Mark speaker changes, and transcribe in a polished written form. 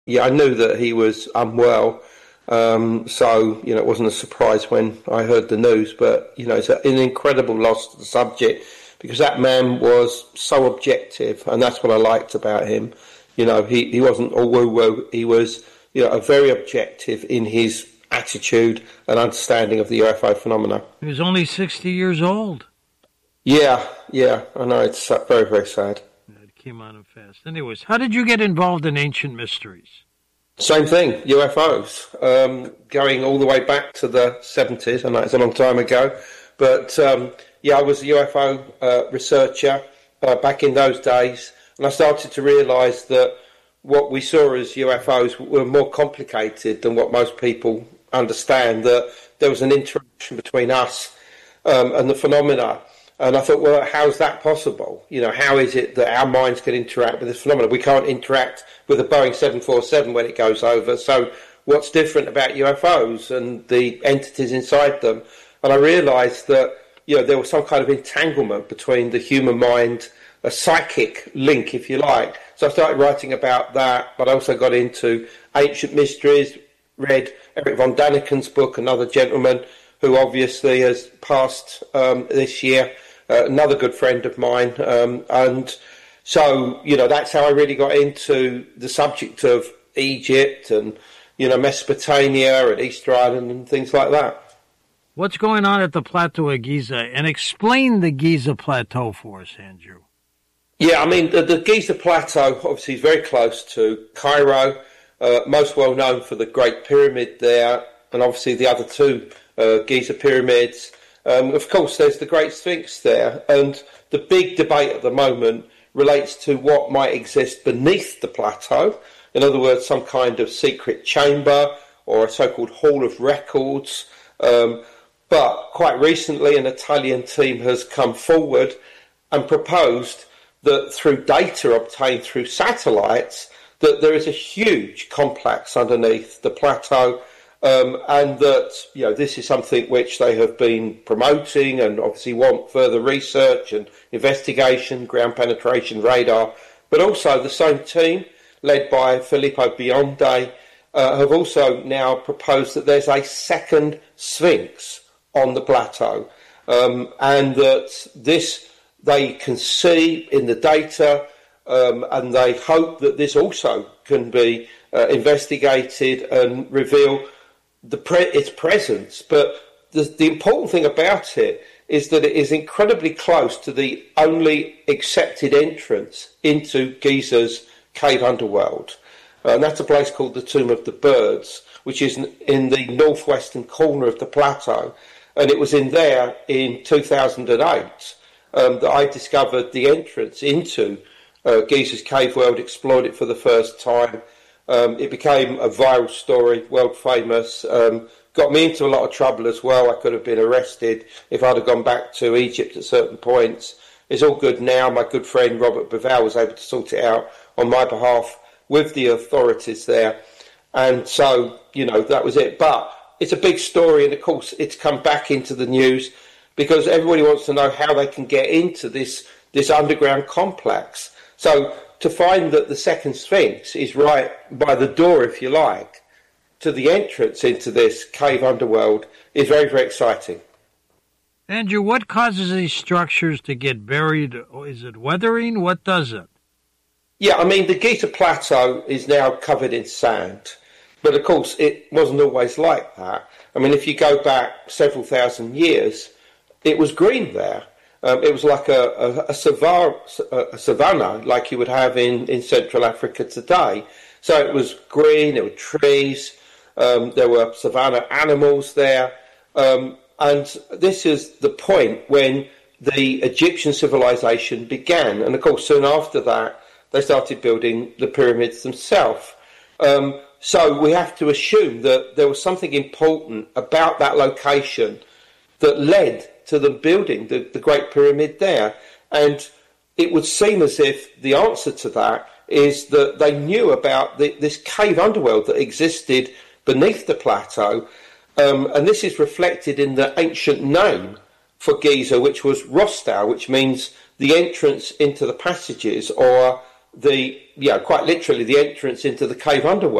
Speaker 1: Yeah, I knew that he was unwell, so it wasn't a surprise when I heard the news. But it's an incredible loss to the subject because that man was so objective, and that's what I liked about him. He wasn't all woo woo. He was a very objective in his attitude and understanding of the UFO phenomena.
Speaker 2: He was only 60 years old.
Speaker 1: Yeah, I know it's very, very sad.
Speaker 2: It came on him fast. Anyways, how did you get involved in ancient mysteries?
Speaker 1: Same thing, UFOs, going all the way back to the 70s. I know it's a long time ago, but I was a UFO researcher back in those days, and I started to realise that what we saw as UFOs were more complicated than what most people understand, that there was an interaction between us and the phenomena. And I thought, well, how's that possible? How is it that our minds can interact with this phenomenon? We can't interact with a Boeing 747 when it goes over. So what's different about UFOs and the entities inside them? And I realised that, there was some kind of entanglement between the human mind, a psychic link, if you like. So I started writing about that, but I also got into ancient mysteries, read Eric von Daniken's book, another gentleman who obviously has passed this year. Another good friend of mine, and so that's how I really got into the subject of Egypt and Mesopotamia and Easter Island and things like that.
Speaker 2: What's going on at the Plateau of Giza? And explain the Giza Plateau for us, Andrew.
Speaker 1: Yeah, I mean the Giza Plateau obviously is very close to Cairo, most well known for the Great Pyramid there, and obviously the other two Giza pyramids. Of course, there's the Great Sphinx there, and the big debate at the moment relates to what might exist beneath the plateau. In other words, some kind of secret chamber or a so-called Hall of Records. But quite recently, an Italian team has come forward and proposed that through data obtained through satellites, that there is a huge complex underneath the plateau. And that this is something which they have been promoting and obviously want further research and investigation, ground penetration radar. But also the same team, led by Filippo Biondi, have also now proposed that there's a second Sphinx on the plateau, and that this they can see in the data, and they hope that this also can be investigated and reveal its presence. But the important thing about it is that it is incredibly close to the only accepted entrance into Giza's cave underworld. And that's a place called the Tomb of the Birds, which is in the northwestern corner of the plateau. And it was in there in 2008 that I discovered the entrance into Giza's cave world, explored it for the first time. It became a viral story, world famous, got me into a lot of trouble as well. I could have been arrested if I'd have gone back to Egypt at certain points. It's all good now. My good friend Robert Bivell was able to sort it out on my behalf with the authorities there. And so, that was it. But it's a big story, and of course it's come back into the news because everybody wants to know how they can get into this underground complex. So to find that the second Sphinx is right by the door, if you like, to the entrance into this cave underworld is very, very exciting.
Speaker 2: Andrew, what causes these structures to get buried? Is it weathering? What does it?
Speaker 1: Yeah, I mean, the Giza Plateau is now covered in sand. But of course, it wasn't always like that. I mean, if you go back several thousand years, it was green there. It was like a savanna like you would have in Central Africa today. So it was green, there were trees, there were savanna animals there. And this is the point when the Egyptian civilization began. And of course, soon after that, they started building the pyramids themselves. So we have to assume that there was something important about that location that led to them building the Great Pyramid there. And it would seem as if the answer to that is that they knew about this cave underworld that existed beneath the plateau. And this is reflected in the ancient name for Giza, which was Rostal, which means the entrance into the passages, or quite literally the entrance into the cave underworld.